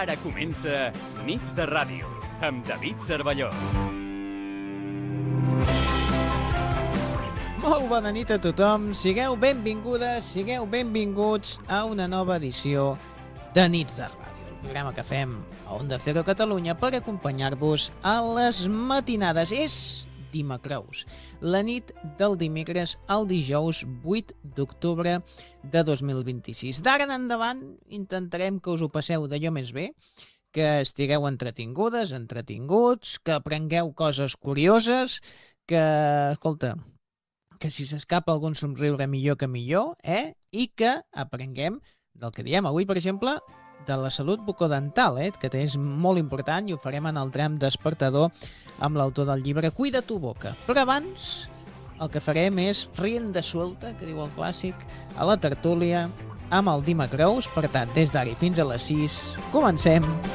Ara comença Nits de Ràdio, amb David Cervelló. Molt bona nit a tothom, sigueu benvingudes, sigueu benvinguts a una nova edició de Nits de Ràdio, el programa que fem a Onda Cero Catalunya per acompanyar-vos a les matinades. És dimecres, la nit del dimecres al dijous 8 d'octubre de 2026. D'ara en endavant intentarem que us ho passeu d'allò més bé, que estigueu entretingudes, entretinguts, que aprengueu coses curioses, que, escolta, que si s'escapa algun somriure millor que millor, i que aprenguem del que diem avui, per exemple, de la salut bucodental, que és molt important i ho farem en el tram despertador amb l'autor del llibre Cuida tu boca. Però abans el que farem és rienda suelta, que diu el clàssic, a la tertúlia amb el Dimecreus. Per tant, des d'ara i fins a les 6, comencem